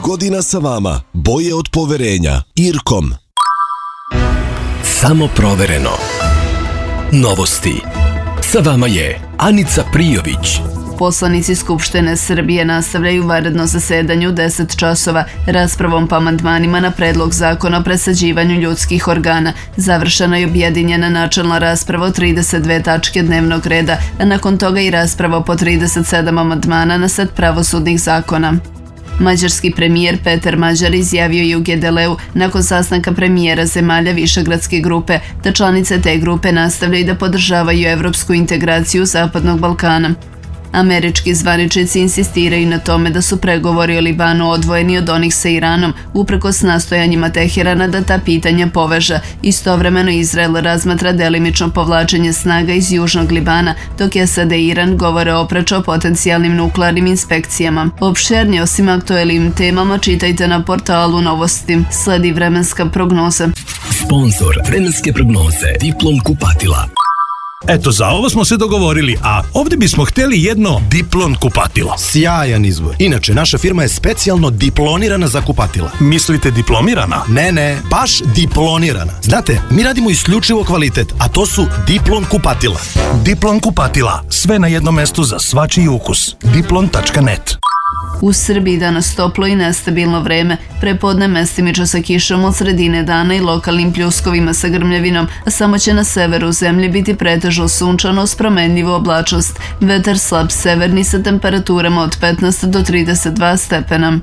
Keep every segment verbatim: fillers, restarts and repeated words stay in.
godina sa vama, boje od poverenja. Irkom. Samo provereno. Novosti. Sa vama je Anica Prijović. Poslanici Skupštine Srbije nastavljaju vanredno zasedanje u deset časova raspravom po amandmanima na predlog zakona o presađivanju ljudskih organa. Završena je objedinjena načelna rasprava o trideset dve tačke dnevnog reda, a nakon toga i rasprava po trideset sedam amandmana na set pravosudnih zakona. Mađarski premijer Peter Mađar izjavio je u G D L-u nakon sastanka premijera zemalja Višegradske grupe da članice te grupe nastavljaju da podržavaju evropsku integraciju Zapadnog Balkana. Američki zvaničnici insistiraju na tome da su pregovori o Libanu odvojeni od onih sa Iranom uprkos nastojanjima Teherana da ta pitanja poveže. Istovremeno Izrael razmatra delimično povlačenje snaga iz južnog Libana, dok je S A D i Iran govore oprečno o potencijalnim nuklearnim inspekcijama. Opširnije osim aktuelnim temama čitajte na portalu Novosti. Sledi vremenska prognoza. Sponzor vremenske prognoze Diplom kupatila. Eto, za ovo smo se dogovorili, a ovdje bismo htjeli jedno Diplon kupatilo. Sjajan izbor. Inače, naša firma je specijalno diplonirana za kupatila. Mislite diplomirana? Ne, ne, baš diplonirana. Znate, mi radimo isključivo kvalitet, a to su Diplon kupatila. Diplon kupatila. Sve na jednom mestu za svačiji ukus. diplon tačka net. U Srbiji danas toplo i nestabilno vreme, prepodne mestimično sa kišom od sredine dana i lokalnim pljuskovima sa grmljavinom, a samo će na severu zemlje biti pretežno sunčano uz promenljivu oblačnost. Vetar slab severni sa temperaturama od petnaest do trideset dva stepena.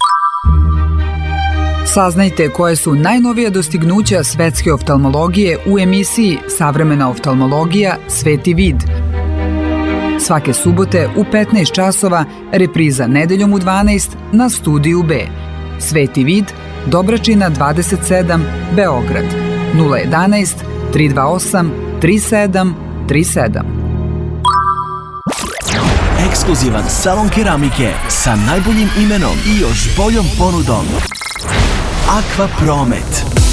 Saznajte koje su najnovija dostignuća svetske oftalmologije u emisiji Savremena oftalmologija Sveti vid. Svake subote u petnaest časova, repriza nedeljom u dvanaest na Studiju B. Sveti vid, Dobračina dvadeset sedam, Beograd. nula jedanaest, tri dva osam, tri sedam tri sedam. Ekskluzivan salon keramike sa najboljim imenom i još boljom ponudom. Aqua Promet.